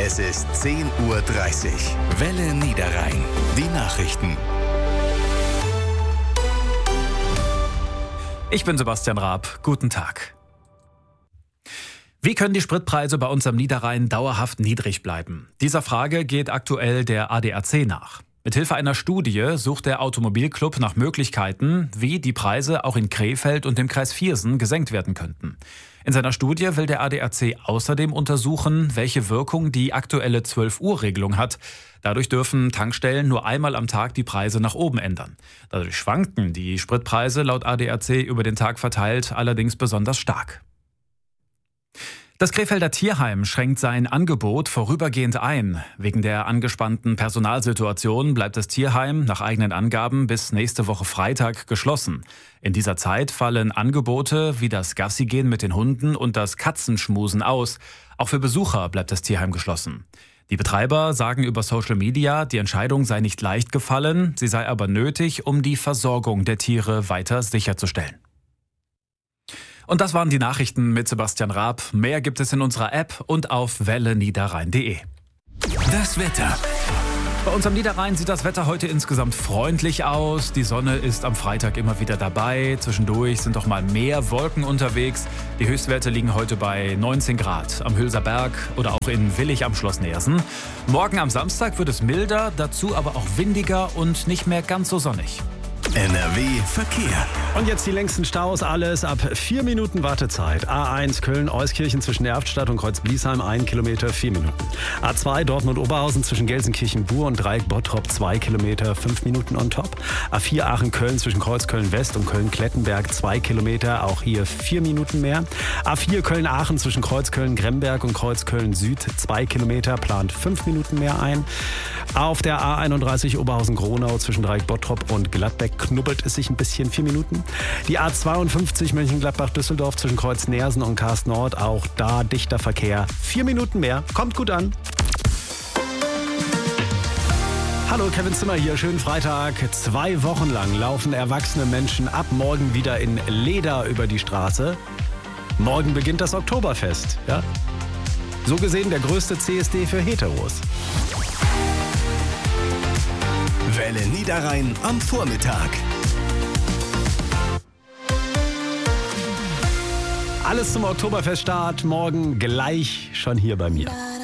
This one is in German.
Es ist 10:30 Uhr. Welle Niederrhein. Die Nachrichten. Ich bin Sebastian Raab. Guten Tag. Wie können die Spritpreise bei uns am Niederrhein dauerhaft niedrig bleiben? Dieser Frage geht aktuell der ADAC nach. Mithilfe einer Studie sucht der Automobilclub nach Möglichkeiten, wie die Preise auch in Krefeld und dem Kreis Viersen gesenkt werden könnten. In seiner Studie will der ADAC außerdem untersuchen, welche Wirkung die aktuelle 12-Uhr-Regelung hat. Dadurch dürfen Tankstellen nur einmal am Tag die Preise nach oben ändern. Dadurch schwanken die Spritpreise laut ADAC über den Tag verteilt allerdings besonders stark. Das Krefelder Tierheim schränkt sein Angebot vorübergehend ein. Wegen der angespannten Personalsituation bleibt das Tierheim nach eigenen Angaben bis nächste Woche Freitag geschlossen. In dieser Zeit fallen Angebote wie das Gassigehen mit den Hunden und das Katzenschmusen aus. Auch für Besucher bleibt das Tierheim geschlossen. Die Betreiber sagen über Social Media, die Entscheidung sei nicht leicht gefallen, sie sei aber nötig, um die Versorgung der Tiere weiter sicherzustellen. Und das waren die Nachrichten mit Sebastian Raab. Mehr gibt es in unserer App und auf welleniederrhein.de. Das Wetter. Bei uns am Niederrhein sieht das Wetter heute insgesamt freundlich aus. Die Sonne ist am Freitag immer wieder dabei. Zwischendurch sind auch mal mehr Wolken unterwegs. Die Höchstwerte liegen heute bei 19 Grad am Hülser Berg oder auch in Willig am Schloss Neersen. Morgen am Samstag wird es milder, dazu aber auch windiger und nicht mehr ganz so sonnig. NRW Verkehr. Und jetzt die längsten Staus, alles ab 4 Minuten Wartezeit. A1 Köln-Euskirchen zwischen Erftstadt und Kreuz-Bliesheim 1 Kilometer 4 Minuten. A2 Dortmund-Oberhausen zwischen Gelsenkirchen-Bur und Dreieck-Bottrop 2 Kilometer 5 Minuten on top. A4 Aachen-Köln zwischen Kreuzköln-West und Köln-Klettenberg 2 Kilometer, auch hier 4 Minuten mehr. A4 Köln-Aachen zwischen Kreuzköln-Gremberg und Kreuzköln-Süd 2 Kilometer, plant 5 Minuten mehr ein. Auf der A31 Oberhausen-Gronau zwischen Dreieck-Bottrop und Gladbeck knubbelt es sich ein bisschen, 4 Minuten. Die A52 Mönchengladbach-Düsseldorf zwischen Kreuz-Neersen und Karst-Nord, auch da dichter Verkehr, 4 Minuten mehr, kommt gut an. Hallo, Kevin Zimmer hier, schönen Freitag. 2 Wochen lang laufen erwachsene Menschen ab morgen wieder in Leder über die Straße. Morgen beginnt das Oktoberfest, ja? So gesehen der größte CSD für Heteros. Welle Niederrhein am Vormittag. Alles zum Oktoberfeststart morgen gleich schon hier bei mir.